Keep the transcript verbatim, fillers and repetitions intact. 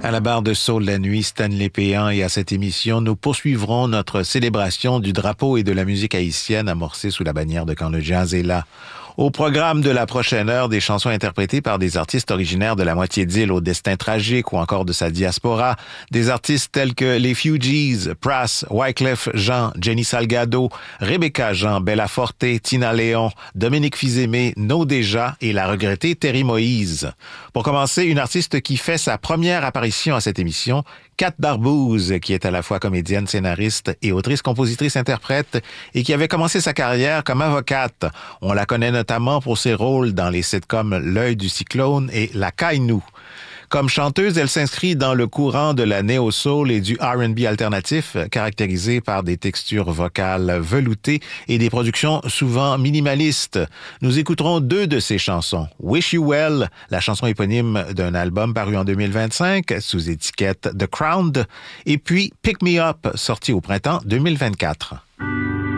À la barre de Soul la nuit, Stanley Péan, et à cette émission, nous poursuivrons notre célébration du drapeau et de la musique haïtienne amorcée sous la bannière de Quand le jazz est là. Au programme de la prochaine heure, des chansons interprétées par des artistes originaires de la moitié d'île au destin tragique ou encore de sa diaspora. Des artistes tels que les Fugees, Pras, Wyclef Jean, Jenny Salgado, Rebecca Jean, Bella Forte, Tina Léon, Dominique Fils-Aimé, No Déjà et la regrettée Terry Moïse. Pour commencer, une artiste qui fait sa première apparition à cette émission, Kat Darbouze, qui est à la fois comédienne, scénariste et autrice-compositrice-interprète et qui avait commencé sa carrière comme avocate. On la connaît notamment pour ses rôles dans les sitcoms L'œil du cyclone et La Caille-nous. Comme chanteuse, elle s'inscrit dans le courant de la néo-soul et du R and B alternatif, caractérisé par des textures vocales veloutées et des productions souvent minimalistes. Nous écouterons deux de ses chansons. Wish You Well, la chanson éponyme d'un album paru en deux mille vingt-cinq sous étiquette The Crowned, et puis Pick Me Up, sorti au printemps deux mille vingt-quatre.